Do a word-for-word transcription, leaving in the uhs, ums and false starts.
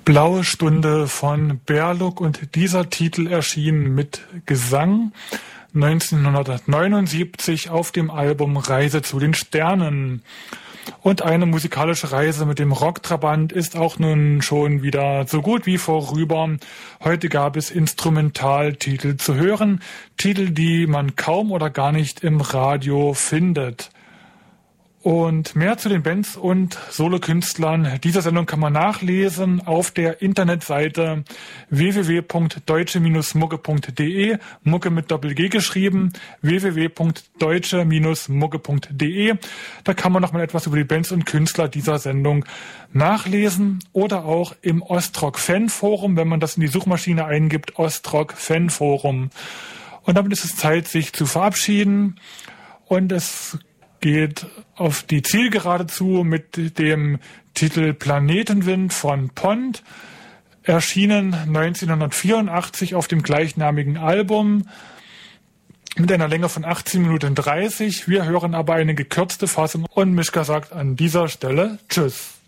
Blaue Stunde von Berluk und dieser Titel erschien mit Gesang neunzehnhundertneunundsiebzig auf dem Album Reise zu den Sternen. Und eine musikalische Reise mit dem Rocktrabant ist auch nun schon wieder so gut wie vorüber. Heute gab es Instrumentaltitel zu hören, Titel, die man kaum oder gar nicht im Radio findet. Und mehr zu den Bands und Solokünstlern dieser Sendung kann man nachlesen auf der Internetseite w w w punkt deutsche Bindestrich mucke punkt de, Mucke mit Doppel-G geschrieben, w w w punkt deutsche Bindestrich mucke punkt de. Da kann man noch mal etwas über die Bands und Künstler dieser Sendung nachlesen oder auch im Ostrock Fanforum, wenn man das in die Suchmaschine eingibt, Ostrock Fanforum. Und damit ist es Zeit, sich zu verabschieden und es geht auf die Zielgerade zu mit dem Titel Planetenwind von Pond, erschienen neunzehnhundertvierundachtzig auf dem gleichnamigen Album mit einer Länge von achtzehn Minuten dreißig. Wir hören aber eine gekürzte Fassung und Mischka sagt an dieser Stelle Tschüss.